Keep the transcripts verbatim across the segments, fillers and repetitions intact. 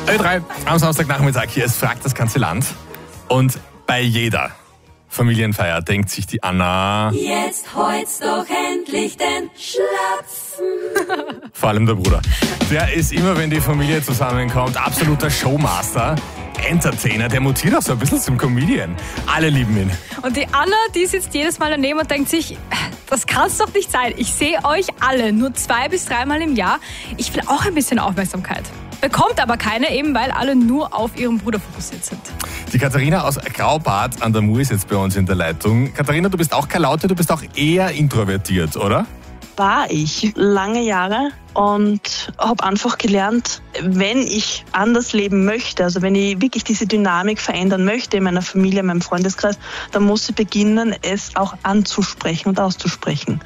Ö drei am Samstagnachmittag, hier ist Fragt das ganze Land. Und bei jeder Familienfeier denkt sich die Anna: Jetzt heut's doch endlich den Schlapfen. Vor allem der Bruder. Der ist immer, wenn die Familie zusammenkommt, absoluter Showmaster, Entertainer. Der mutiert auch so ein bisschen zum Comedian. Alle lieben ihn. Und die Anna, die sitzt jedes Mal daneben und denkt sich, das kann's doch nicht sein. Ich sehe euch alle nur zwei bis dreimal im Jahr. Ich will auch ein bisschen Aufmerksamkeit. Bekommt aber keine, eben weil alle nur auf ihren Bruder fokussiert sind. Die Katharina aus Graubad an der Mur ist jetzt bei uns in der Leitung. Katharina, du bist auch keine Laute, du bist auch eher introvertiert, oder? War ich lange Jahre und habe einfach gelernt, wenn ich anders leben möchte, also wenn ich wirklich diese Dynamik verändern möchte in meiner Familie, in meinem Freundeskreis, dann muss ich beginnen, es auch anzusprechen und auszusprechen.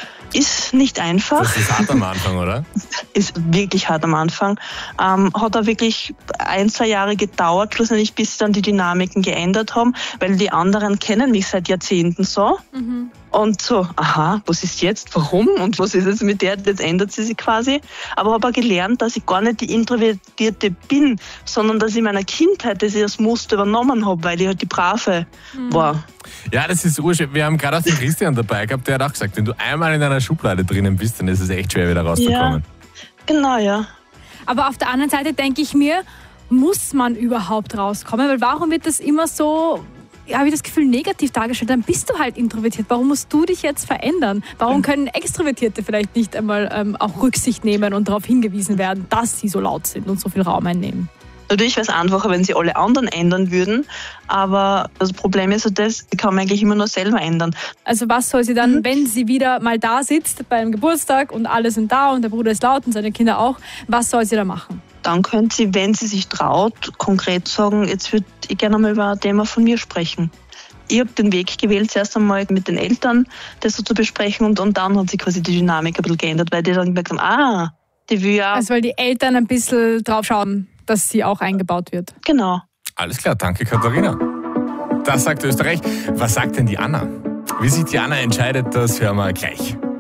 Ist nicht einfach. Das ist hart am Anfang, oder? Ist wirklich hart am Anfang. Ähm, hat auch wirklich ein, zwei Jahre gedauert, schlussendlich, bis dann die Dynamiken geändert haben, weil die anderen kennen mich seit Jahrzehnten so. Mhm. Und so, aha, was ist jetzt, warum und was ist jetzt mit der, jetzt ändert sie sich quasi. Aber habe auch gelernt, dass ich gar nicht die Introvertierte bin, sondern dass ich in meiner Kindheit das, ich das Muster übernommen habe, weil ich halt die Brave mhm. war. Ja, das ist urschön. Wir haben gerade auch den Christian dabei gehabt, der hat auch gesagt, wenn du einmal in einer Schublade drinnen bist, dann ist es echt schwer, wieder rauszukommen. Ja, genau, ja. Aber auf der anderen Seite denke ich mir, muss man überhaupt rauskommen? Weil warum wird das immer so, habe ich das Gefühl, negativ dargestellt? Dann bist du halt introvertiert. Warum musst du dich jetzt verändern? Warum können Extrovertierte vielleicht nicht einmal ähm, auch Rücksicht nehmen und darauf hingewiesen werden, dass sie so laut sind und so viel Raum einnehmen? Natürlich wäre es einfacher, wenn sie alle anderen ändern würden, aber das Problem ist, das kann man eigentlich immer nur selber ändern. Also was soll sie dann, mhm. wenn sie wieder mal da sitzt beim Geburtstag und alle sind da und der Bruder ist laut und seine Kinder auch, was soll sie da machen? Dann könnte sie, wenn sie sich traut, konkret sagen, jetzt würde ich gerne mal über ein Thema von mir sprechen. Ich habe den Weg gewählt, zuerst einmal mit den Eltern das so zu besprechen und, und dann hat sich quasi die Dynamik ein bisschen geändert, weil die dann gemerkt haben, ah, die will ja... Also weil die Eltern ein bisschen drauf schauen, dass sie auch eingebaut wird. Genau. Alles klar, danke Katharina. Das sagt Österreich. Was sagt denn die Anna? Wie sich die Anna entscheidet, das hören wir gleich.